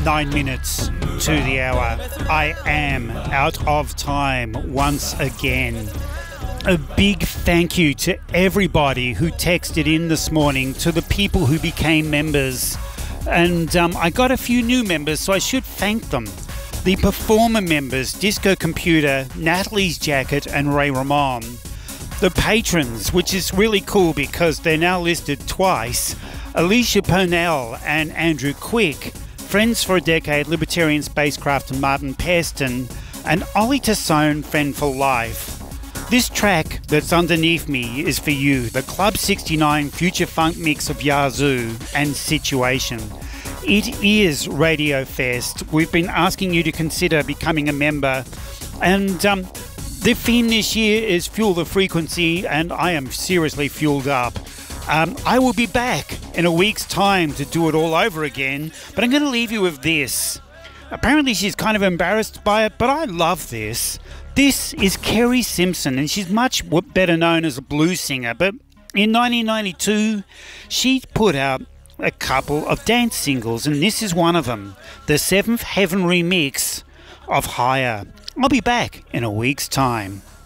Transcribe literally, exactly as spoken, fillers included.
Nine minutes to the hour. I am out of time once again. A big thank you to everybody who texted in this morning, to the people who became members. And um, I got a few new members, so I should thank them. The performer members, Disco Computer, Natalie's Jacket, and Ray Ramon. The patrons, which is really cool because they're now listed twice, Alicia Purnell and Andrew Quick. Friends for a Decade, Libertarian Spacecraft, and Martin Peston, and Ollie Tassone, Friend for Life. This track that's underneath me is for you, the Club sixty-nine Future Funk mix of Yazoo and Situation. It is Radio Fest. We've been asking you to consider becoming a member, and um, the theme this year is Fuel the Frequency, and I am seriously fueled up. Um, I will be back in a week's time to do it all over again, but I'm going to leave you with this. Apparently she's kind of embarrassed by it, but I love this. This is Kerry Simpson, and she's much better known as a blues singer, but in nineteen ninety-two she put out a couple of dance singles, and this is one of them, the Seventh Heaven remix of Higher. I'll be back in a week's time.